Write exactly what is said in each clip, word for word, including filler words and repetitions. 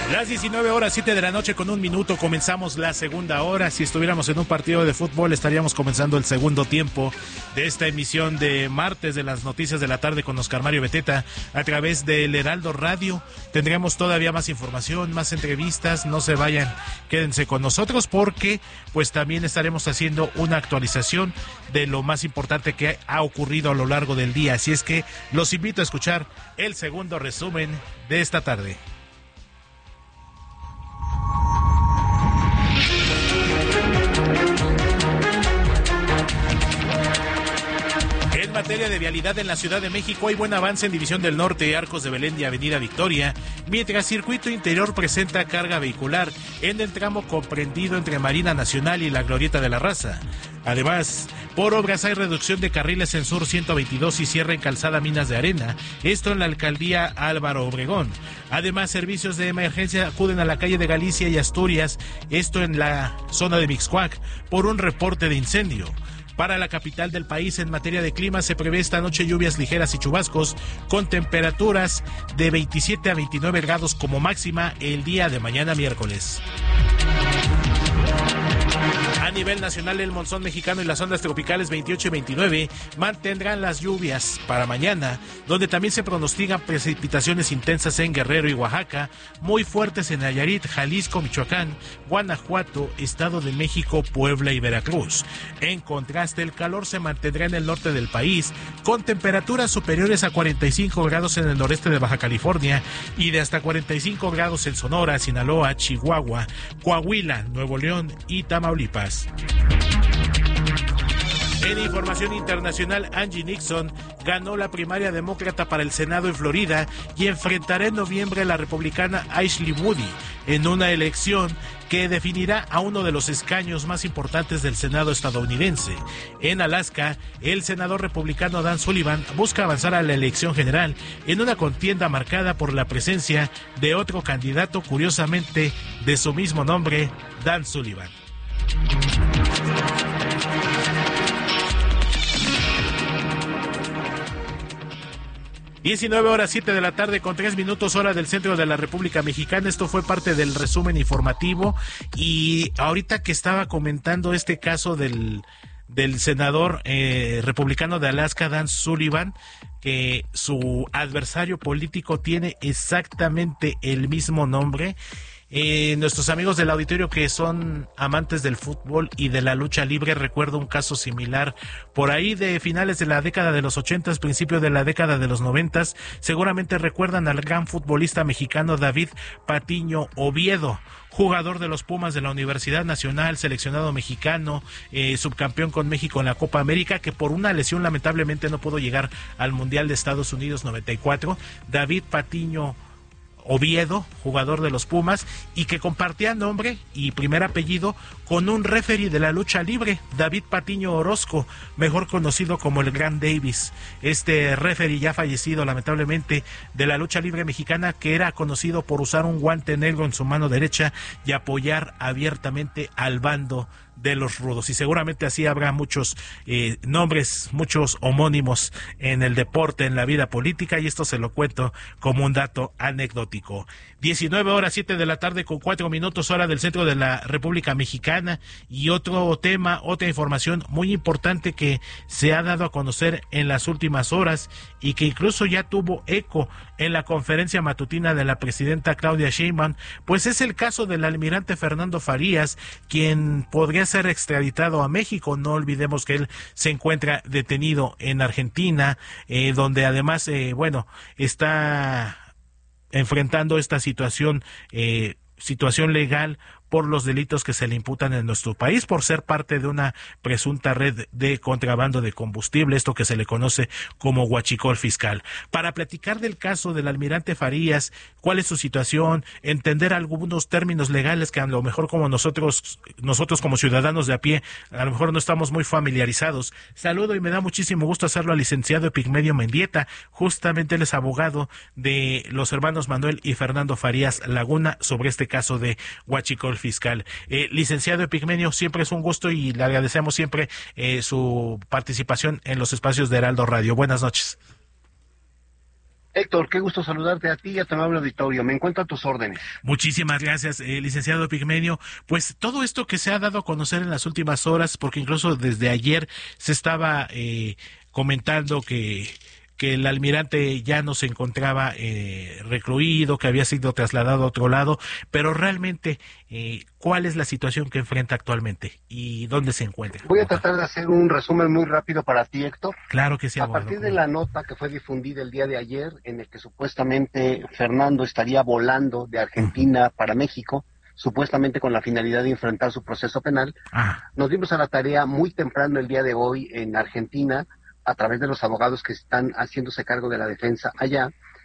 Las diecinueve horas, siete de la noche con un minuto, comenzamos la segunda hora. Si estuviéramos en un partido de fútbol, estaríamos comenzando el segundo tiempo de esta emisión de martes de las noticias de la tarde con Oscar Mario Beteta a través del Heraldo Radio. Tendremos todavía más información, más entrevistas, no se vayan, quédense con nosotros porque pues también estaremos haciendo una actualización de lo más importante que ha ocurrido a lo largo del día. Así es que los invito a escuchar el segundo resumen de esta tarde. En materia de vialidad en la Ciudad de México hay buen avance en División del Norte, Arcos de Belén y Avenida Victoria, mientras Circuito Interior presenta carga vehicular en el tramo comprendido entre Marina Nacional y la Glorieta de la Raza. Además, por obras hay reducción de carriles en Sur ciento veintidós y cierre en Calzada Minas de Arena, esto en la alcaldía Álvaro Obregón. Además, servicios de emergencia acuden a la calle de Galicia y Asturias, esto en la zona de Mixcoac, por un reporte de incendio. Para la capital del país, en materia de clima, se prevé esta noche lluvias ligeras y chubascos con temperaturas de veintisiete a veintinueve grados como máxima el día de mañana miércoles. A nivel nacional, el monzón mexicano y las ondas tropicales veintiocho y veintinueve mantendrán las lluvias para mañana, donde también se pronostican precipitaciones intensas en Guerrero y Oaxaca, muy fuertes en Nayarit, Jalisco, Michoacán, Guanajuato, Estado de México, Puebla y Veracruz. En contraste, el calor se mantendrá en el norte del país, con temperaturas superiores a cuarenta y cinco grados en el noreste de Baja California y de hasta cuarenta y cinco grados en Sonora, Sinaloa, Chihuahua, Coahuila, Nuevo León y Tamaulipas. En información internacional, Angie Nixon ganó la primaria demócrata para el Senado en Florida y enfrentará en noviembre a la republicana Ashley Moody en una elección que definirá a uno de los escaños más importantes del Senado estadounidense. En Alaska, el senador republicano Dan Sullivan busca avanzar a la elección general en una contienda marcada por la presencia de otro candidato, curiosamente de su mismo nombre, Dan Sullivan. diecinueve horas, siete de la tarde con tres minutos hora del centro de la República Mexicana. Esto fue parte del resumen informativo y ahorita que estaba comentando este caso del, del senador eh, republicano de Alaska, Dan Sullivan, que su adversario político tiene exactamente el mismo nombre. Eh, nuestros amigos del auditorio que son amantes del fútbol y de la lucha libre, recuerdo un caso similar por ahí de finales de la década de los ochentas, principios de la década de los noventas. Seguramente recuerdan al gran futbolista mexicano David Patiño Oviedo, jugador de los Pumas de la Universidad Nacional, seleccionado mexicano, eh, subcampeón con México en la Copa América, que por una lesión lamentablemente no pudo llegar al Mundial de Estados Unidos noventa y cuatro. David Patiño Oviedo, jugador de los Pumas, y que compartía nombre y primer apellido con un referee de la lucha libre, David Patiño Orozco, mejor conocido como el Gran Davis. Este referee ya fallecido lamentablemente de la lucha libre mexicana, que era conocido por usar un guante negro en su mano derecha y apoyar abiertamente al bando de los rudos, y seguramente así habrá muchos eh, nombres, muchos homónimos en el deporte, en la vida política, y esto se lo cuento como un dato anecdótico. diecinueve horas, siete de la tarde con cuatro minutos hora del centro de la República Mexicana, y otro tema, otra información muy importante que se ha dado a conocer en las últimas horas y que incluso ya tuvo eco en la conferencia matutina de la presidenta Claudia Sheinbaum, pues es el caso del almirante Fernando Farías, quien podría ser extraditado a México. No olvidemos que él se encuentra detenido en Argentina, eh, donde además, eh, bueno, está enfrentando esta situación, eh, situación legal por los delitos que se le imputan en nuestro país por ser parte de una presunta red de contrabando de combustible, esto que se le conoce como huachicol fiscal. Para platicar del caso del almirante Farías, cuál es su situación, entender algunos términos legales que a lo mejor como nosotros, nosotros como ciudadanos de a pie, a lo mejor no estamos muy familiarizados. Saludo y me da muchísimo gusto hacerlo al licenciado Epigmenio Mendieta, justamente él es abogado de los hermanos Manuel y Fernando Farías Laguna sobre este caso de huachicol fiscal. Eh, licenciado Epigmenio, siempre es un gusto y le agradecemos siempre eh, su participación en los espacios de Heraldo Radio. Buenas noches. Héctor, qué gusto saludarte a ti y a tu amable auditorio. Me encuentro a tus órdenes. Muchísimas gracias, eh, licenciado Epigmenio. Pues todo esto que se ha dado a conocer en las últimas horas, porque incluso desde ayer se estaba eh, comentando que que el almirante ya no se encontraba eh, recluido, que había sido trasladado a otro lado, pero realmente, eh, ¿cuál es la situación que enfrenta actualmente y dónde se encuentra? Voy a tratar de hacer un resumen muy rápido para ti, Héctor. Claro que sí, A abogado. partir de la nota que fue difundida el día de ayer, en el que supuestamente Fernando estaría volando de Argentina uh-huh. para México, supuestamente con la finalidad de enfrentar su proceso penal, ah. nos dimos a la tarea muy temprano el día de hoy en Argentina, a través de los abogados que están haciéndose cargo de la defensa allá,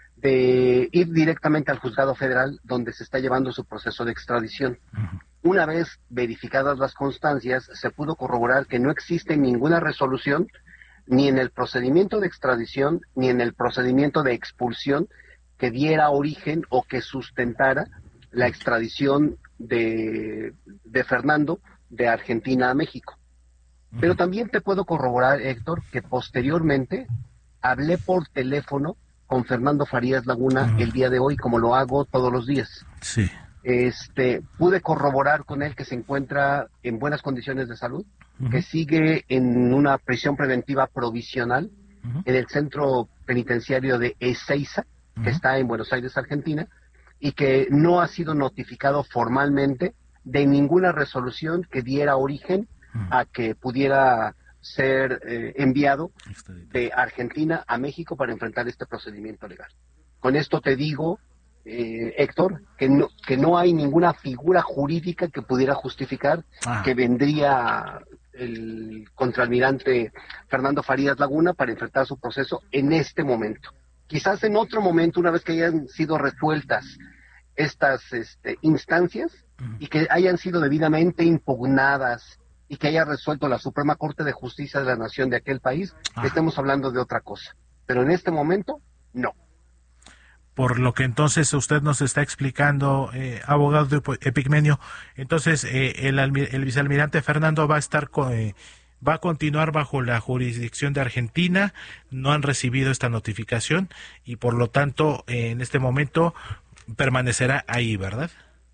de ir directamente al juzgado federal donde se está llevando su proceso de extradición. Uh-huh. Una vez verificadas las constancias, se pudo corroborar que no existe ninguna resolución ni en el procedimiento de extradición ni en el procedimiento de expulsión que diera origen o que sustentara la extradición de, de Fernando de Argentina a México. Pero también te puedo corroborar, Héctor, que posteriormente hablé por teléfono con Fernando Farías Laguna uh-huh. el día de hoy, como lo hago todos los días. Sí. Este, pude corroborar con él que se encuentra en buenas condiciones de salud, uh-huh. que sigue en una prisión preventiva provisional uh-huh. en el centro penitenciario de Ezeiza, uh-huh. que está en Buenos Aires, Argentina, y que no ha sido notificado formalmente de ninguna resolución que diera origen a que pudiera ser eh, enviado de Argentina a México para enfrentar este procedimiento legal. Con esto te digo, eh, Héctor, que no, que no hay ninguna figura jurídica que pudiera justificar ah. que vendría el contraalmirante Fernando Farías Laguna para enfrentar su proceso en este momento. Quizás en otro momento, una vez que hayan sido resueltas estas este, instancias uh-huh. y que hayan sido debidamente impugnadas y que haya resuelto la Suprema Corte de Justicia de la Nación de aquel país, ah. estemos hablando de otra cosa. Pero en este momento, no. Por lo que entonces usted nos está explicando, eh, abogado Epigmenio, entonces eh, el, el vicealmirante Fernando va a estar con, eh, va a continuar bajo la jurisdicción de Argentina, no han recibido esta notificación y por lo tanto eh, en este momento permanecerá ahí, ¿verdad?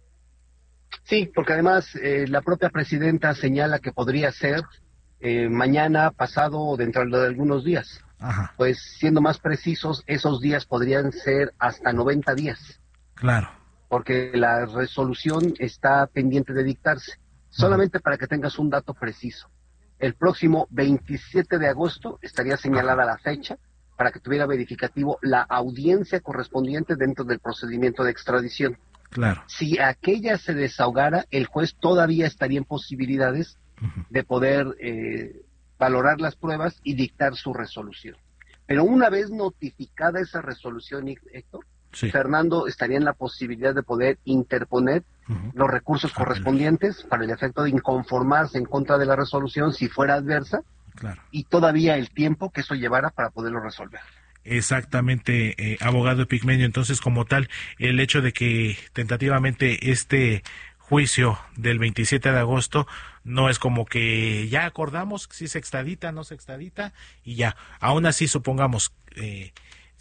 Sí, porque además eh, la propia presidenta señala que podría ser eh, mañana, pasado o dentro de algunos días. Ajá. Pues siendo más precisos, esos días podrían ser hasta noventa días. Claro. Porque la resolución está pendiente de dictarse. Solamente uh-huh. para que tengas un dato preciso. El próximo veintisiete de agosto estaría señalada Ajá. la fecha para que tuviera verificativo la audiencia correspondiente dentro del procedimiento de extradición. Claro. Si aquella se desahogara, el juez todavía estaría en posibilidades uh-huh. de poder eh, valorar las pruebas y dictar su resolución. Pero una vez notificada esa resolución, Héctor, sí. Fernando estaría en la posibilidad de poder interponer uh-huh. los recursos ah, correspondientes claro. para el efecto de inconformarse en contra de la resolución si fuera adversa claro. y todavía el tiempo que eso llevara para poderlo resolver. Exactamente, eh, abogado Epigmenio. Entonces, como tal, el hecho de que tentativamente este juicio del veintisiete de agosto no es como que ya acordamos si se extradita, no se extradita y ya. Aún así, supongamos, eh,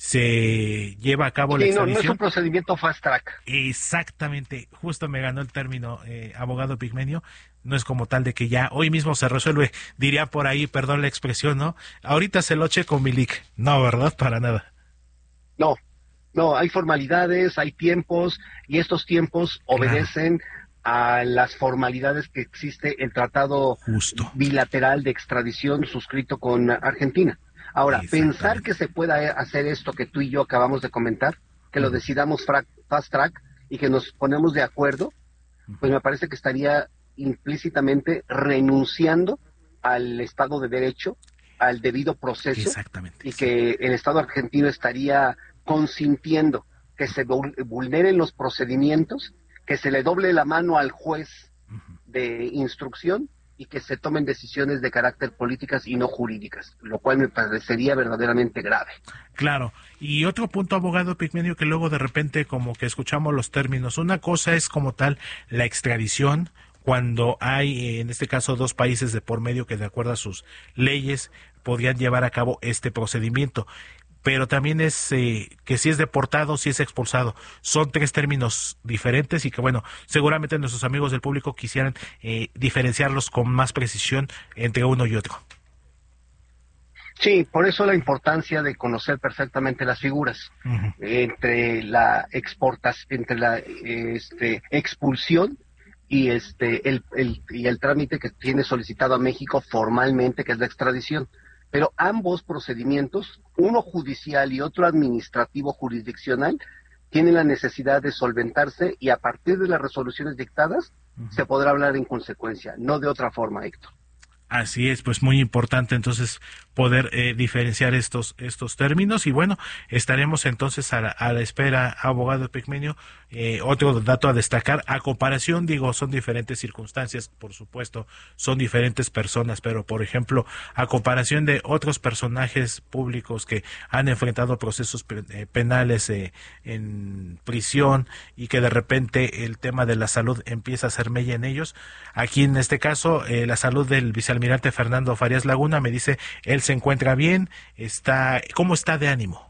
se lleva a cabo sí, la extradición. No, no es un procedimiento fast track. Exactamente, justo me ganó el término, eh, abogado Epigmenio. No es como tal de que ya hoy mismo se resuelve, diría por ahí, perdón la expresión, ¿no? Ahorita se lo checo Milik. No, ¿verdad? Para nada. No, no, hay formalidades, hay tiempos, y estos tiempos claro. obedecen a las formalidades que existe el tratado Justo. bilateral de extradición suscrito con Argentina. Ahora, pensar que se pueda hacer esto que tú y yo acabamos de comentar, que lo decidamos fast track y que nos ponemos de acuerdo, pues me parece que estaría implícitamente renunciando al Estado de Derecho, al debido proceso, Exactamente, y sí. que el Estado argentino estaría consintiendo que se vulneren los procedimientos, que se le doble la mano al juez uh-huh. de instrucción y que se tomen decisiones de carácter políticas y no jurídicas, lo cual me parecería verdaderamente grave. Claro, y otro punto, abogado Epigmenio, que luego de repente como que escuchamos los términos, una cosa es como tal la extradición, cuando hay, en este caso, dos países de por medio que de acuerdo a sus leyes podrían llevar a cabo este procedimiento. pero también es eh, que si es deportado, si es expulsado. Son tres términos diferentes y que, bueno, seguramente nuestros amigos del público quisieran eh, diferenciarlos con más precisión entre uno y otro. Sí, por eso la importancia de conocer perfectamente las figuras. Uh-huh. Entre la exportación, entre la este, expulsión y este el, el y el trámite que tiene solicitado a México formalmente, que es la extradición. Pero ambos procedimientos, uno judicial y otro administrativo jurisdiccional, tienen la necesidad de solventarse y a partir de las resoluciones dictadas uh-huh. se podrá hablar en consecuencia, no de otra forma, Héctor. Así es, pues muy importante entonces poder eh, diferenciar estos estos términos y bueno, estaremos entonces a la, a la espera, abogado Epigmenio. Eh, otro dato a destacar, a comparación, digo, son diferentes circunstancias, por supuesto, son diferentes personas, pero por ejemplo, a comparación de otros personajes públicos que han enfrentado procesos pe- eh, penales eh, en prisión y que de repente el tema de la salud empieza a ser mella en ellos, aquí en este caso, eh, la salud del vicealmirante Fernando Farías Laguna, me dice, él se encuentra bien, está, ¿cómo está de ánimo?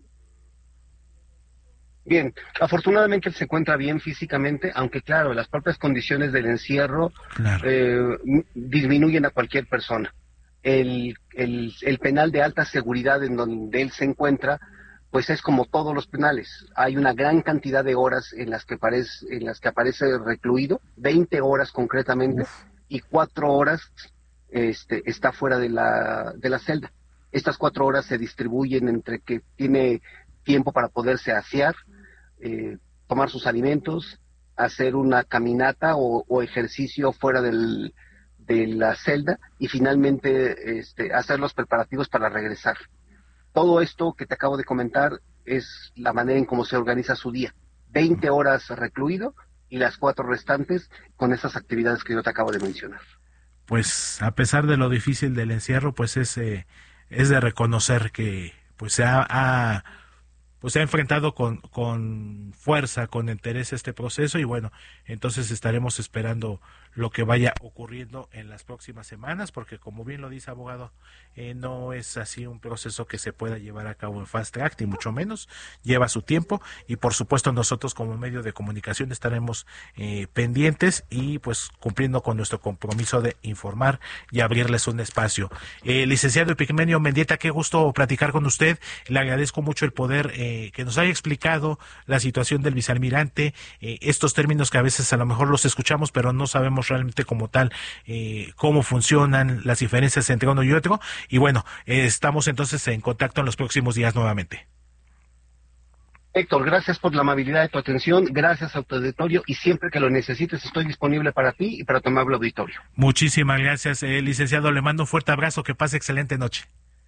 Bien, afortunadamente él se encuentra bien físicamente, aunque claro, las propias condiciones del encierro claro. eh, disminuyen a cualquier persona. El, el, el penal de alta seguridad en donde él se encuentra, pues es como todos los penales. Hay una gran cantidad de horas en las que aparece, en las que aparece recluido, veinte horas concretamente, Uf. y cuatro horas este, está fuera de la, de la celda. Estas cuatro horas se distribuyen entre que tiene tiempo para poderse asear, eh, tomar sus alimentos, hacer una caminata o, o ejercicio fuera del, de la celda y finalmente este, hacer los preparativos para regresar. Todo esto que te acabo de comentar es la manera en cómo se organiza su día. veinte horas recluido y las cuatro restantes con esas actividades que yo te acabo de mencionar. Pues a pesar de lo difícil del encierro, pues es, eh, es de reconocer que pues se ha, ha pues se ha enfrentado con, con fuerza, con interés este proceso y bueno, entonces estaremos esperando lo que vaya ocurriendo en las próximas semanas, porque como bien lo dice abogado, eh, no es así un proceso que se pueda llevar a cabo en fast track, ni mucho menos, lleva su tiempo y por supuesto nosotros como medio de comunicación estaremos eh, pendientes y pues cumpliendo con nuestro compromiso de informar y abrirles un espacio. Eh, licenciado Epigmenio Mendieta, qué gusto platicar con usted, le agradezco mucho el poder eh, que nos haya explicado la situación del vicealmirante, eh, estos términos que a veces a lo mejor los escuchamos pero no sabemos realmente como tal eh, cómo funcionan las diferencias entre uno y otro y bueno, eh, estamos entonces en contacto en los próximos días nuevamente. Héctor, gracias por la amabilidad de tu atención, gracias a tu auditorio y siempre que lo necesites estoy disponible para ti y para tu amable auditorio. Muchísimas gracias, eh, licenciado, le mando un fuerte abrazo, que pase excelente noche.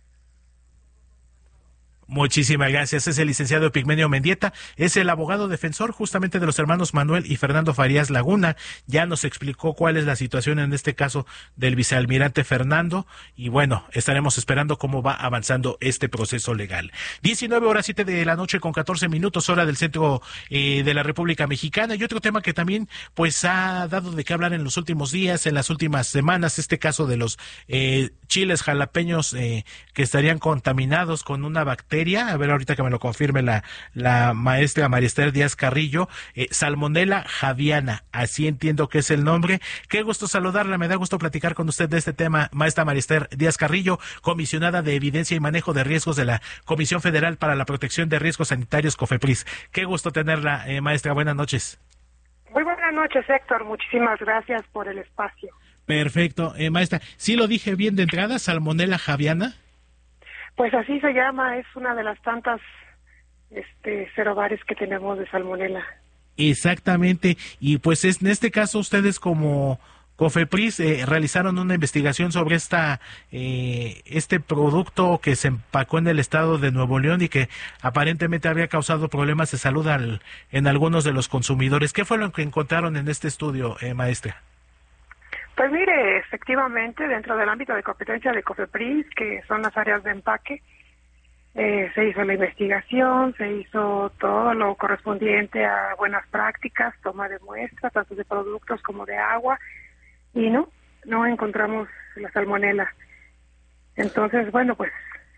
Muchísimas gracias. Es el licenciado Epigmenio Mendieta, es el abogado defensor justamente de los hermanos Manuel y Fernando Farías Laguna. Ya nos explicó cuál es la situación en este caso del vicealmirante Fernando y bueno, estaremos esperando cómo va avanzando este proceso legal. diecinueve horas siete de la noche con catorce minutos, hora del centro eh, de la República Mexicana. Y otro tema que también pues ha dado de qué hablar en los últimos días, en las últimas semanas, este caso de los eh, chiles jalapeños eh, que estarían contaminados con una bacteria. A ver, ahorita que me lo confirme la, la maestra María Esther Díaz Carrillo, eh, Salmonella javiana, así entiendo que es el nombre. Qué gusto saludarla, me da gusto platicar con usted de este tema, maestra María Esther Díaz Carrillo, comisionada de Evidencia y Manejo de Riesgos de la Comisión Federal para la Protección de Riesgos Sanitarios, COFEPRIS. Qué gusto tenerla, eh, maestra, buenas noches. Muy buenas noches, Héctor, muchísimas gracias por el espacio. Perfecto, eh, maestra, ¿sí lo dije bien de entrada, Salmonella javiana? Pues así se llama, es una de las tantas este, serobares que tenemos de salmonela. Exactamente, y pues es, en este caso ustedes como COFEPRIS eh, realizaron una investigación sobre esta eh, este producto que se empacó en el estado de Nuevo León y que aparentemente había causado problemas de salud al, en algunos de los consumidores. ¿Qué fue lo que encontraron en este estudio, eh, maestra? Pues mire, efectivamente, dentro del ámbito de competencia de COFEPRIS, que son las áreas de empaque, eh, se hizo la investigación, se hizo todo lo correspondiente a buenas prácticas, toma de muestras, tanto de productos como de agua, y no, no encontramos la salmonela. Entonces, bueno, pues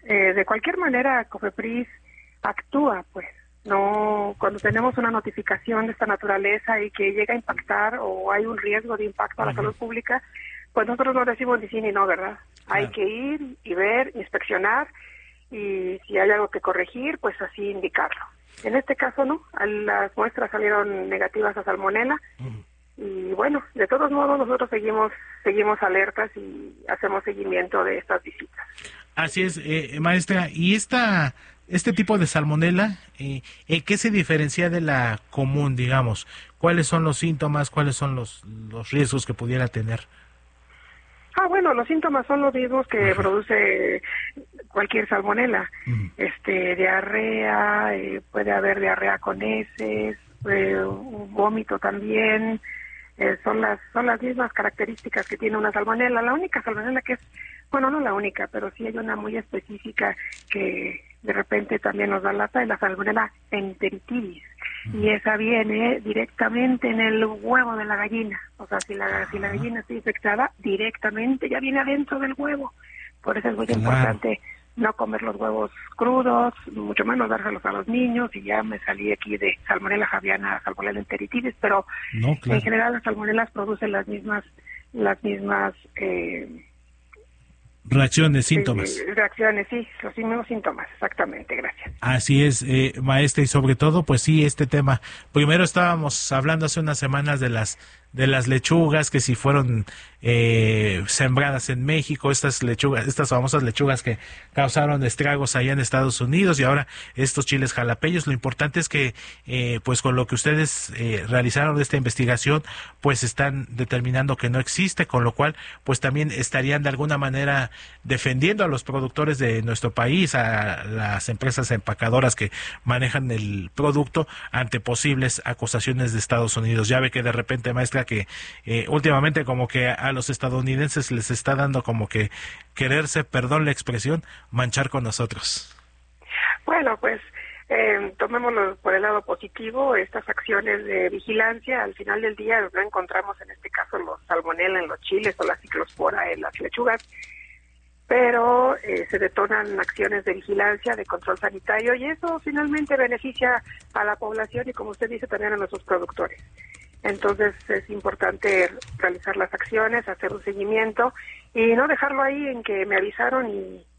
eh, de cualquier manera, COFEPRIS actúa, pues, no, cuando tenemos una notificación de esta naturaleza y que llega a impactar o hay un riesgo de impacto a la uh-huh. salud pública, pues nosotros no decimos ni sí ni no, ¿verdad? Claro. Hay que ir y ver, inspeccionar, y si hay algo que corregir, pues así indicarlo. En este caso no, las muestras salieron negativas a salmonela, uh-huh. y bueno, de todos modos nosotros seguimos seguimos alertas y hacemos seguimiento de estas visitas. Así es, eh, maestra, y esta este tipo de salmonela, eh, ¿en qué se diferencia de la común, digamos? ¿Cuáles son los síntomas, cuáles son los, los riesgos que pudiera tener? Ah, bueno, los síntomas son los mismos que Ajá. produce cualquier salmonela. Uh-huh. Este, diarrea, eh, puede haber diarrea con heces, eh, un vómito también. Eh, son las son las mismas características que tiene una salmonela. La única salmonela que es, bueno, no la única, pero sí hay una muy específica que de repente también nos da lata, es la salmonela enteritidis. Uh-huh. Y esa viene directamente en el huevo de la gallina. O sea, si la, uh-huh. si la gallina está infectada, directamente ya viene adentro del huevo. Por eso es muy claro. importante no comer los huevos crudos, mucho menos dárselos a los niños, y ya me salí aquí de salmonela javiana a salmonela enteritidis, pero no, claro. en general las salmonelas producen las mismas, las mismas eh, reacciones, síntomas. Eh, reacciones, sí, los mismos síntomas, exactamente, gracias. Así es, eh, maestra, y sobre todo, pues sí, este tema. Primero estábamos hablando hace unas semanas de las de las lechugas, que si fueron eh, sembradas en México, estas lechugas, estas famosas lechugas que causaron estragos allá en Estados Unidos, y ahora estos chiles jalapeños. Lo importante es que, eh, pues con lo que ustedes eh, realizaron de esta investigación, pues están determinando que no existe, con lo cual, pues también estarían de alguna manera defendiendo a los productores de nuestro país, a las empresas empacadoras que manejan el producto, ante posibles acusaciones de Estados Unidos. Ya ve que de repente, maestra, que eh, últimamente como que a los estadounidenses les está dando como que quererse, perdón la expresión, manchar con nosotros. Bueno, pues eh, tomémoslo por el lado positivo, estas acciones de vigilancia, al final del día no encontramos en este caso los salmonela en los chiles o la ciclospora en las lechugas, pero eh, se detonan acciones de vigilancia, de control sanitario, y eso finalmente beneficia a la población y, como usted dice, también a nuestros productores. Entonces es importante realizar las acciones, hacer un seguimiento y no dejarlo ahí en que me avisaron y,